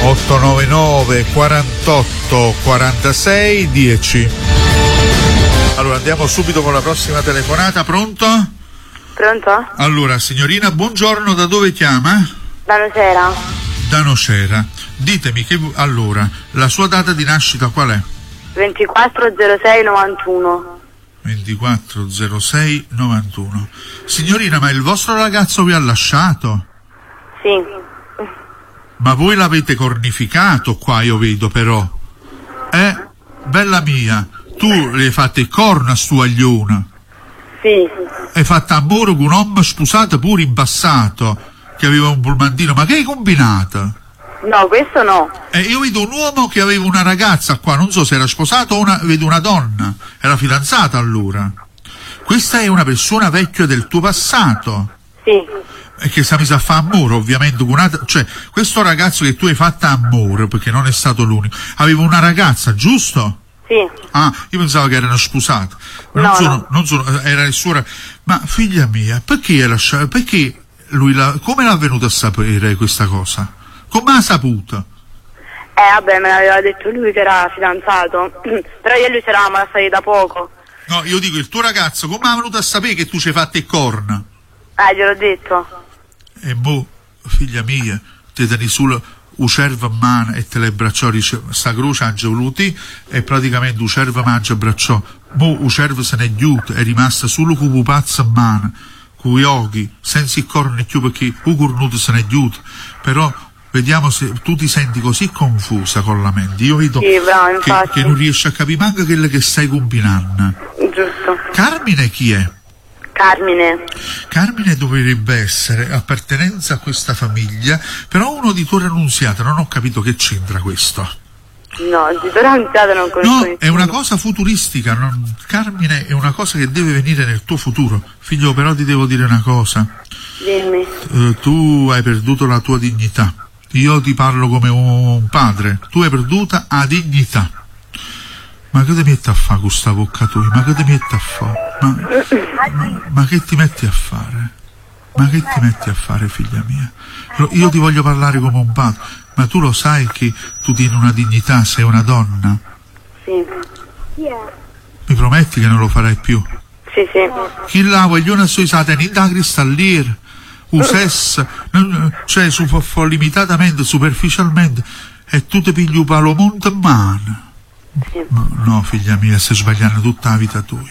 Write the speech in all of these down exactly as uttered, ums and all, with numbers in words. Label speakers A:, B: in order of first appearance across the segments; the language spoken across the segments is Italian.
A: otto nove nove quarantotto quarantasei dieci. Allora andiamo subito con la prossima telefonata. Pronto?
B: Pronto?
A: Allora signorina, buongiorno, da dove chiama?
B: Da Nocera.
A: Da Nocera. Ditemi che allora la sua data di nascita qual è?
B: ventiquattro zero sei novantuno.
A: ventiquattro zero sei novantuno. Signorina, ma il vostro ragazzo vi ha lasciato?
B: Sì.
A: Ma voi l'avete cornificato qua, io vedo però. Eh? Bella mia, tu le hai fatte corna a sto aglione.
B: Sì.
A: Hai fatto amore con un uomo sposato pure in passato, che aveva un pulmantino, ma che hai combinato?
B: No, questo no.
A: E io vedo un uomo che aveva una ragazza qua, non so se era sposato o una, vedo una donna, era fidanzata allora. Questa è una persona vecchia del tuo passato.
B: Sì.
A: E che si è messa a fare amore, ovviamente, con una, cioè, questo ragazzo che tu hai fatto amore, perché non è stato l'unico, aveva una ragazza, giusto?
B: Sì.
A: Ah, io pensavo che erano sposati. Non
B: no,
A: sono,
B: no.
A: non sono, era il suo. Ma figlia mia, perché hai lasciato, perché lui la, come l'ha venuto a sapere questa cosa? Come ha saputo?
B: Eh vabbè, me l'aveva detto lui che era fidanzato, però io e lui ci eravamo lasciati da poco.
A: No, io dico, il tuo ragazzo come ha venuto a sapere che tu ci hai fatte corna?
B: Eh, gliel'ho detto.
A: E mo, figlia mia, ti teni solo un cervo in mano e te le bracciò, sta croce ha voluti e praticamente un cervo mangia e bracciò. Mo un cervo se n'è giuto, è rimasto solo con un pazzo in mano, con gli occhi, senza il corno più perché un cornuto se n'è giuto. Però vediamo se tu ti senti così confusa con la mente. Io vedo
B: sì, bravo,
A: che, che non riesci a capire manco quello che stai combinando.
B: Giusto.
A: Carmine chi è?
B: Carmine.
A: Carmine dovrebbe essere appartenenza a questa famiglia, però uno di tuo renunziato, non ho capito che c'entra questo.
B: No, di tuo renunziato non conosco
A: No,
B: nessuno.
A: è una cosa futuristica, non, Carmine è una cosa che deve venire nel tuo futuro. Figlio, però ti devo dire una cosa.
B: Dimmi.
A: Uh, tu hai perduto la tua dignità. Io ti parlo come un padre. Tu hai perduta la dignità. Ma che ti metti a fare con sta bocca tua? Ma che ti metti a fare? Ma, ma, ma che ti metti a fare? Ma che ti metti a fare, figlia mia? Io ti voglio parlare come un padre, ma tu lo sai che tu tieni una dignità, sei una donna?
B: Sì.
A: Mi prometti che non lo farai più?
B: Sì, sì.
A: Chi la vogliono sui satani da cristalliere, un sesso, cioè su, limitatamente, superficialmente, e tu ti pigli un palomonte in mano.
B: Sì.
A: No, no, figlia mia, stai sbagliando tutta la vita tua.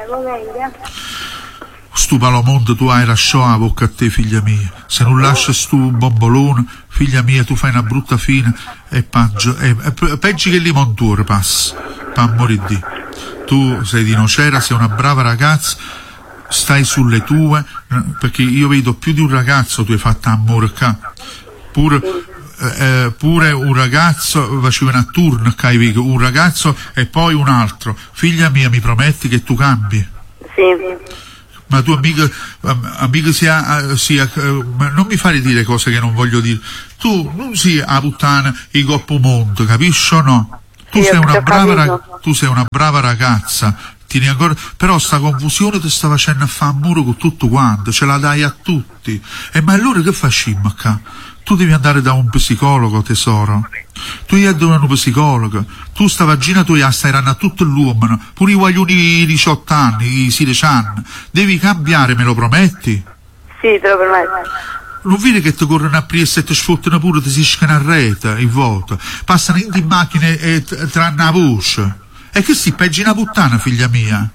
A: Stu palomonte tu hai lasciato la bocca a te, figlia mia. Se non lasci stu bombolone, figlia mia, tu fai una brutta fine e peggio, e, e, peggio che limontore passi, per amore di Dio. Tu sei di Nocera, sei una brava ragazza, stai sulle tue, perché io vedo più di un ragazzo tu hai fatto amore qua. Pure, eh, pure un ragazzo faceva a turno, un ragazzo e poi un altro. Figlia mia, mi prometti che tu cambi?
B: Sì.
A: Ma tu amica, amica sia, sia, non mi fare dire cose che non voglio dire. Tu non sia a puttana i coppo mondo, capisci o no? Tu
B: sì,
A: sei una brava rag- tu sei una brava ragazza, tieni ancora, però sta confusione ti sta facendo a fare muro con tutto quanto, ce la dai a tutti. E ma allora che facciamo qua? Tu devi andare da un psicologo, tesoro. Tu hai da un psicologo. Tu sta vagina tua stai rando a tutto l'uomo, pure i guaglioni di diciotto anni, i sedici anni. Devi cambiare, me lo prometti?
B: Sì, te lo prometto.
A: Non vedi che ti corrono a presa e ti sfottano pure, ti si iscano a rete, in volta. Passano in macchine e tranne la voce. E che si, peggio una puttana, figlia mia?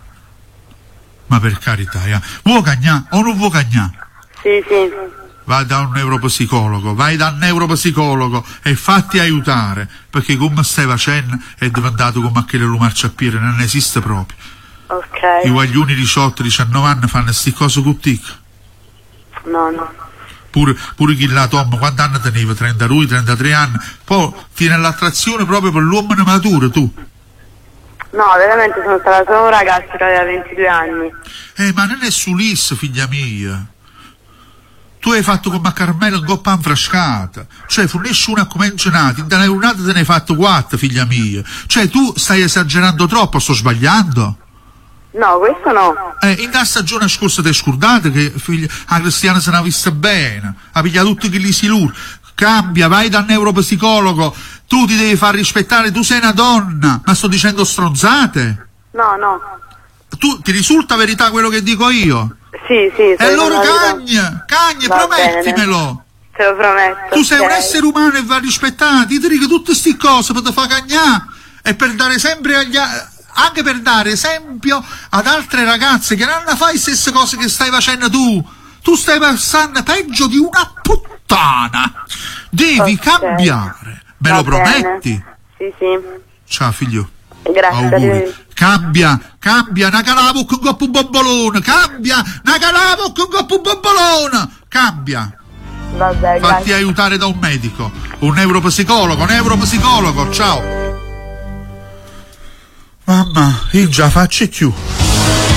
A: Ma per carità, eh. Vuoi cagnà o non vuoi cagnà?
B: Sì, sì.
A: Vai da un neuropsicologo, vai da un neuropsicologo e fatti aiutare, perché come stai facendo è diventato come aquelle lu marciapiede, non esiste proprio.
B: Ok.
A: I guaglioni diciotto diciannove anni fanno sti cose con te.
B: No, no.
A: Pure, pure chi la Tom, quanti anni teneva? trentadue, trentatré anni. Poi tiene l'attrazione proprio per l'uomo maturo, tu.
B: No, veramente sono stata solo un ragazzo che aveva ventidue anni.
A: Eh, ma non è sull'is, figlia mia. Tu hai fatto come a Carmelo un coppa infrascata, cioè fornisci una come ingenati, da una te ne hai fatto quattro, figlia mia. Cioè tu stai esagerando troppo, sto sbagliando?
B: No, questo no.
A: Eh, in la stagione scorsa ti scordate che figlia, la Cristiana se ne ha vista bene, ha pigliato tutti che li si lur. cambia, vai dal neuropsicologo, tu ti devi far rispettare, tu sei una donna, ma sto dicendo stronzate?
B: No, no.
A: Tu, ti risulta verità quello che dico io?
B: Sì, sì.
A: E allora cagna, cagna,
B: Va
A: promettimelo.
B: Te lo prometto.
A: Tu sei
B: okay.
A: un essere umano e va rispettato, ti dico tutte queste cose per te far cagnare e per dare sempre agli altri, anche per dare esempio ad altre ragazze che non fai le stesse cose che stai facendo tu. Tu stai passando peggio di una puttana. Devi okay. cambiare. Me Va lo prometti?
B: Bene. Sì, sì.
A: Ciao figlio.
B: Grazie.
A: Auguri. Cambia, cambia, una calavo con coppo un bombolone, cambia, una calavo con coppo un bombolone, cambia.
B: Vabbè,
A: Fatti
B: grazie.
A: aiutare da un medico, un neuropsicologo, un neuropsicologo, ciao. Mamma, io già faccio più.